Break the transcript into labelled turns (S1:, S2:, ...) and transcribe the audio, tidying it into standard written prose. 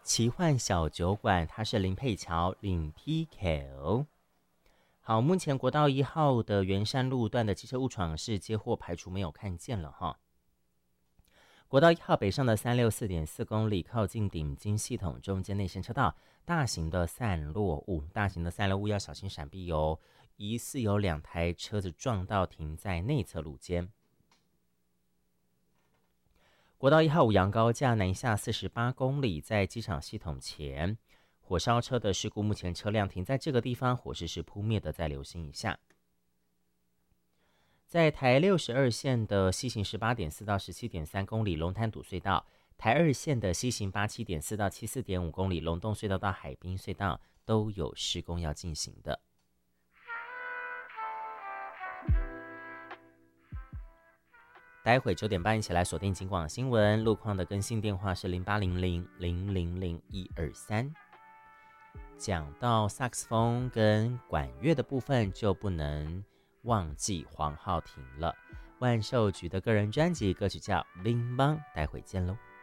S1: 奇幻小酒馆，它是林佩乔领 PQ。好，目前国道1号的圆山路段的机车误闯是接获排除没有看见了哈。国道1号北上的364.4公里，靠近顶金系统中间内线车道，大型的散落物要小心闪避哦。疑似有2台车子撞到停在内侧路肩。国道1号五杨高架南下48公里，在机场系统前，火烧车的事故，目前车辆停在这个地方，火势是扑灭的，再留心一下。在台62线的西行18.4到17.3公里龙潭堵隧道，台2线的西行87.4到74.5公里龙洞隧道到海滨隧道都有施工要进行的。待会9点半一起来锁定警广新闻，路况的更新电话是0800000123。讲到萨克斯风跟管乐的部分，就不能忘记黄浩庭了。万寿菊的个人专辑歌曲叫《乒乓》，待会见喽。